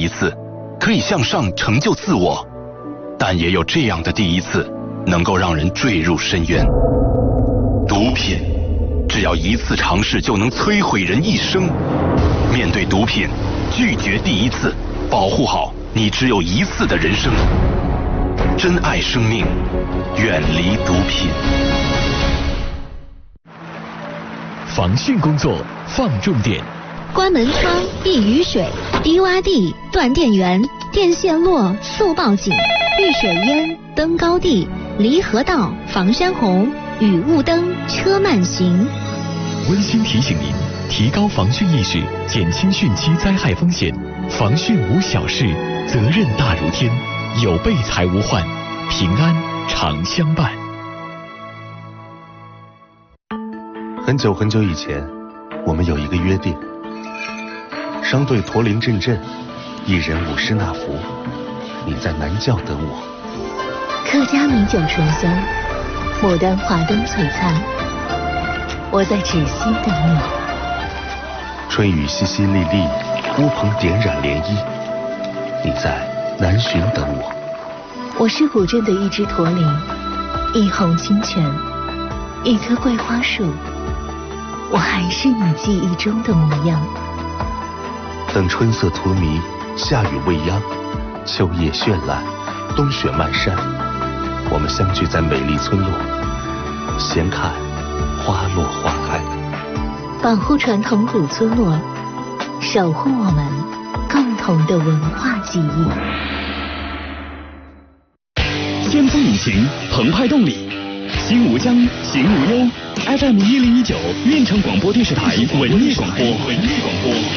次可以向上成就自我，但也有这样的第一次能够让人坠入深渊。毒品只要一次尝试就能摧毁人一生。面对毒品，拒绝第一次，保护好你只有一次的人生。珍爱生命，远离毒品。 防汛工作放重点。 关门窗、避雨水、低洼地、断电源、电线落速报警、遇水淹、登高地、离合道、防山洪、雨雾灯、车慢行。 温馨提醒您，提高防汛意识，减轻汛期灾害风险。防汛无小事，责任大如天。有备才无患，平安常相伴。 很久很久以前，我们有一个约定。商队驼铃阵阵，一人舞狮纳福，你在南教等我。 客家米酒醇香，牡丹华灯璀璨，我在芷溪等你。 春雨淅淅沥沥，乌篷点染涟漪，你在南浔等我。 我是古镇的一只驼铃，一泓清泉，一棵桂花树，我还是你记忆中的模样。 等春色荼蘼，夏雨未央，秋叶绚烂，冬雪漫山，我们相聚在美丽村落，闲看花落花开。 保护传统古村落，守护我们共同的文化记忆。 先锋引擎，澎湃动力，心无疆，行无忧。FM 1019，运城广播电视台文艺广播。